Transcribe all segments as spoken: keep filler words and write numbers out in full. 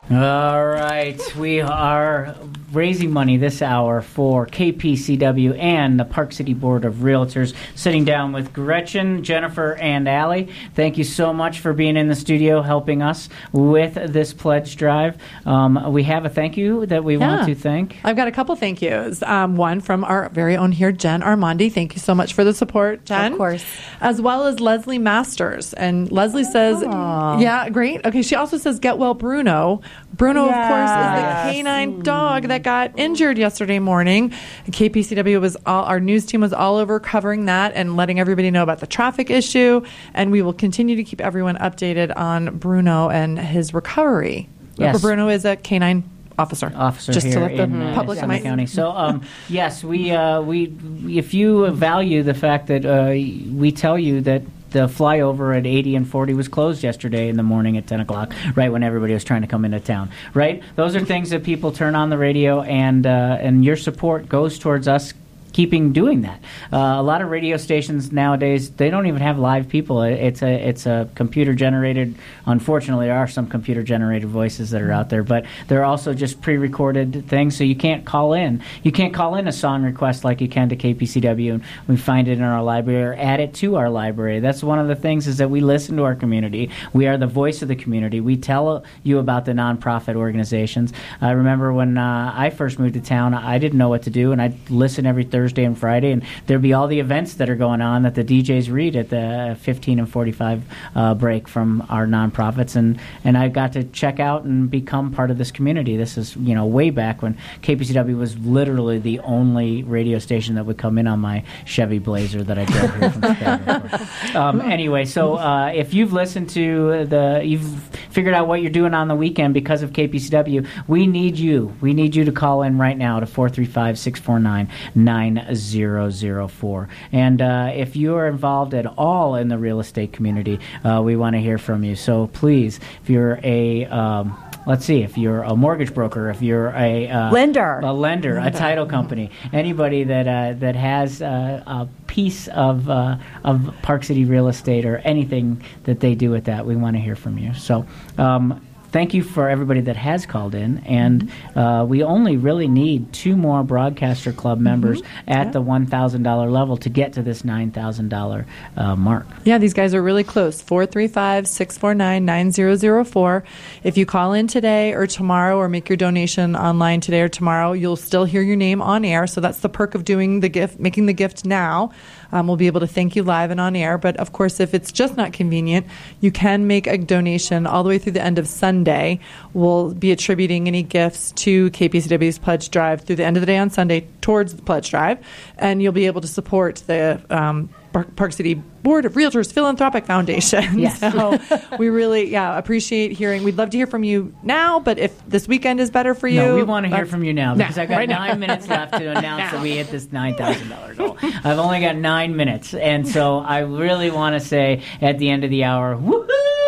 All right. We are raising money this hour for K P C W and the Park City Board of Realtors. Sitting down with Gretchen, Jennifer, and Allie. Thank you so much for being in the studio helping us with this pledge drive. Um, we have a thank you that we Yeah. want to thank. I've got a couple thank yous. Um, one from our very own here, Jen Armandi. Thank you so much for the support, Jen. Of course. As well as Leslie Masters. And Leslie says, Aw. yeah, great. Okay, she also says, get well, Bruno. Bruno, of course, is the Yes. canine dog that got injured yesterday morning. K P C W was all, our news team was all over covering that and letting everybody know about the traffic issue. And we will continue to keep everyone updated on Bruno and his recovery. Yes. Bruno is a canine officer. Officer Just here to let the in uh, public Summit know. County. So, um, yes, we uh, we if you value the fact that uh, we tell you that the flyover at eighty and forty was closed yesterday in the morning at ten o'clock, right when everybody was trying to come into town, right? Those are things that people turn on the radio, and uh, and your support goes towards us keeping doing that. Uh, a lot of radio stations nowadays, they don't even have live people. It's a it's a computer generated. Unfortunately, there are some computer generated voices that are out there, but they're also just pre-recorded things, so you can't call in. You can't call in a song request like you can to K P C W, and we find it in our library or add it to our library. That's one of the things, is that we listen to our community. We are the voice of the community. We tell you about the nonprofit organizations. I remember when uh, I first moved to town, I didn't know what to do, and I'd listen every Thursday and Friday, and there'd be all the events that are going on that the D Js read at the fifteen and forty-five uh, break from our nonprofits, and and I got to check out and become part of this community. This is, you know, way back when K P C W was literally the only radio station that would come in on my Chevy Blazer that I drove here from Chicago. Um, anyway, so uh, if you've listened to the, you've figured out what you're doing on the weekend because of K P C W, we need you. We need you to call in right now to four three five, six four nine, nine zero zero four. And uh, if you are involved at all in the real estate community, uh, we want to hear from you. So please, if you're a um, let's see, if you're a mortgage broker, if you're a uh, Lender. a lender, a title company, anybody that uh, that has uh, a piece of uh, of Park City real estate or anything that they do with that, we want to hear from you. So. Um, Thank you for everybody that has called in, and uh, we only really need two more Broadcaster Club members mm-hmm. at yeah. the one thousand dollars level to get to this nine thousand dollars uh, mark. Yeah, these guys are really close, four three five, six four nine, nine zero zero four. If you call in today or tomorrow or make your donation online today or tomorrow, you'll still hear your name on air, so that's the perk of doing the gift, making the gift now. Um, we'll be able to thank you live and on air, but of course, if it's just not convenient, you can make a donation all the way through the end of Sunday. We'll be attributing any gifts to K P C W's Pledge Drive through the end of the day on Sunday towards the Pledge Drive, and you'll be able to support the um, Park, Park City Board of Realtors Philanthropic Foundation. Yes. So we really, yeah, appreciate hearing. We'd love to hear from you now, but if this weekend is better for you. No, we want to hear from you now, because now, I've got right nine now. minutes left to announce that we hit this nine thousand dollars goal. I've only got nine minutes, and so I really want to say at the end of the hour, woohoo!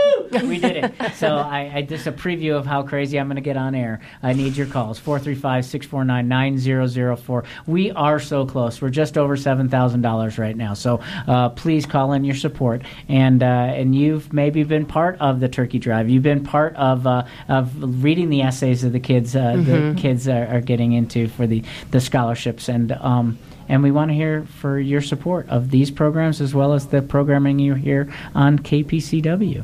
We did it. So I, I just a preview of how crazy I'm going to get on air. I need your calls, four three five, six four nine, nine zero zero four. We are so close. We're just over seven thousand dollars right now. So uh, please call in your support. And uh, and you've maybe been part of the Turkey Drive. You've been part of uh, of reading the essays that the kids uh, mm-hmm. the kids are, are getting into for the, the scholarships. And um, And we want to hear for your support of these programs as well as the programming you hear on K P C W.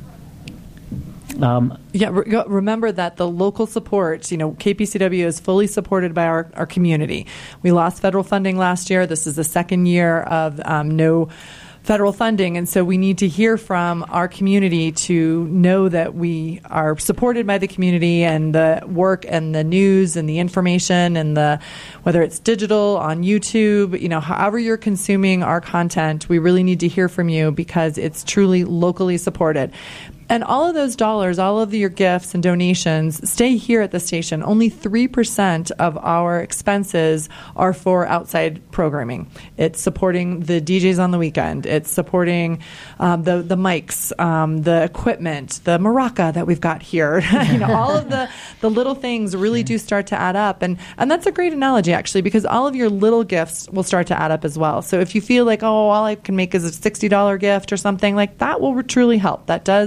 Um, yeah, re- remember that the local support, you know, K P C W is fully supported by our, our community. We lost federal funding last year. This is the second year of um, no federal funding, and so we need to hear from our community to know that we are supported by the community and the work and the news and the information and the, whether it's digital, on YouTube, you know, however you're consuming our content, we really need to hear from you because it's truly locally supported. And all of those dollars, all of your gifts and donations stay here at the station. Only three percent of our expenses are for outside programming. It's supporting the D Js on the weekend. It's supporting um, the, the mics, um, the equipment, the maraca that we've got here. you know, all of the, the little things really do start to add up. And, and that's a great analogy, actually, because all of your little gifts will start to add up as well. So if you feel like, oh, all I can make is a sixty dollars gift or something, like that will truly help. That does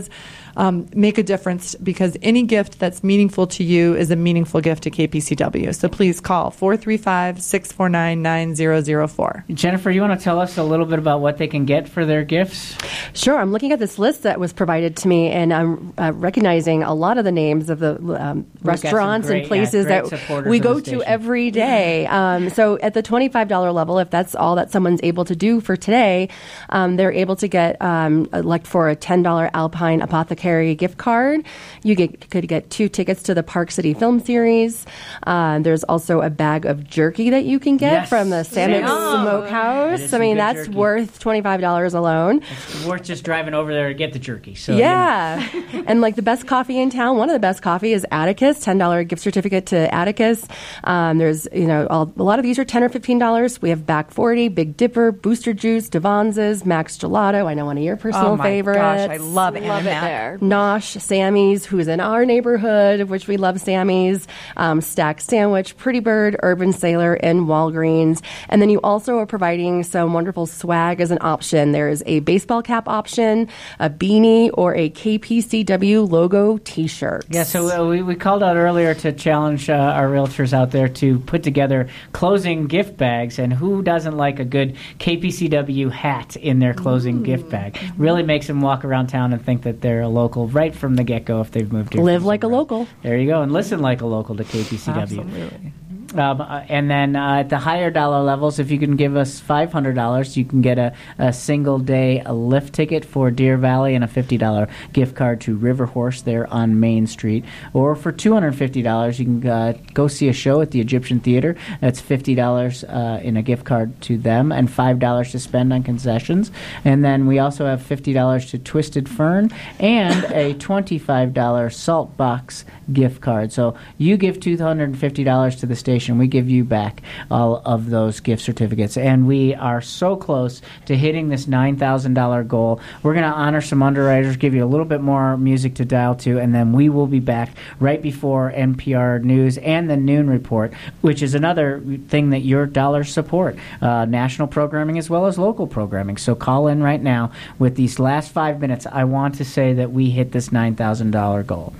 um, make a difference, because any gift that's meaningful to you is a meaningful gift to K P C W. So please call four three five, six four nine, nine zero zero four. Jennifer, you want to tell us a little bit about what they can get for their gifts? Sure. I'm looking at this list that was provided to me, and I'm uh, recognizing a lot of the names of the um, restaurants great, and places yeah, that we go to every day. Um, so at the twenty-five dollars level, if that's all that someone's able to do for today, um, they're able to get, um, elect for a ten dollars Alpine Apothecary gift card. You get, could get two tickets to the Park City Film Series. Uh, there's also a bag of jerky that you can get yes. from the Samek oh. Smokehouse. I mean, that's jerky. worth twenty-five dollars alone. It's worth just driving over there to get the jerky. So yeah. You know. And like the best coffee in town, one of the best coffee is Atticus, ten dollars gift certificate to Atticus. Um, there's, you know, all, a lot of these are ten dollars or fifteen dollars. We have Back forty, Big Dipper, Booster Juice, Devonza's, Max Gelato. I know one of your personal oh my favorites. Gosh, I love, love it Mac. there. Nosh, Sammy's, who's in our neighborhood, of which we love Sammy's, um, Stack Sandwich, Pretty Bird, Urban Sailor, and Walgreens. And then you also are providing some wonderful swag as an option. There's a baseball cap option, a beanie, or a K P C W logo T-shirt. Yeah, so uh, we, we called out earlier to challenge uh, our realtors out there to put together closing gift bags, and who doesn't like a good K P C W hat in their closing mm. gift bag? Really makes them walk around town and think that they're a local right from the get-go if they've moved here. Live like a local. There you go, and listen like a local to K P C W. Absolutely. Um, uh, and then uh, at the higher dollar levels, if you can give us five hundred dollars, you can get a, a single day a lift ticket for Deer Valley and a fifty dollars gift card to River Horse there on Main Street. Or for two hundred fifty dollars, you can uh, go see a show at the Egyptian Theater. That's fifty dollars uh, in a gift card to them and five dollars to spend on concessions. And then we also have fifty dollars to Twisted Fern and a twenty-five dollars Salt Box gift card. So you give two hundred fifty dollars to the station, we give you back all of those gift certificates. And we are so close to hitting this nine thousand dollars goal. We're going to honor some underwriters, give you a little bit more music to dial to, and then we will be back right before N P R News and the Noon Report, which is another thing that your dollars support, uh, national programming as well as local programming. So call in right now. With these last five minutes, I want to say that we hit this nine thousand dollars goal.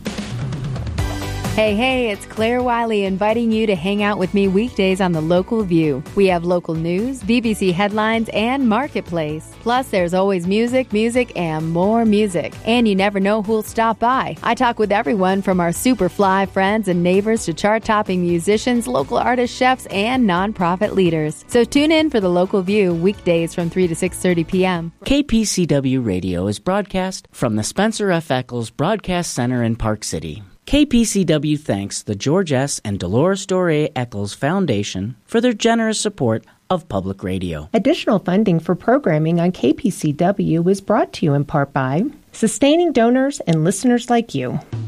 Hey, hey, it's Claire Wiley inviting you to hang out with me weekdays on The Local View. We have local news, B B C headlines, and Marketplace. Plus, there's always music, music, and more music. And you never know who'll stop by. I talk with everyone from our super fly friends and neighbors to chart-topping musicians, local artists, chefs, and nonprofit leaders. So tune in for The Local View weekdays from three to six thirty p.m. K P C W Radio is broadcast from the Spencer F. Eccles Broadcast Center in Park City. K P C W thanks the George S. and Dolores Doré Eccles Foundation for their generous support of public radio. Additional funding for programming on K P C W is brought to you in part by sustaining donors and listeners like you.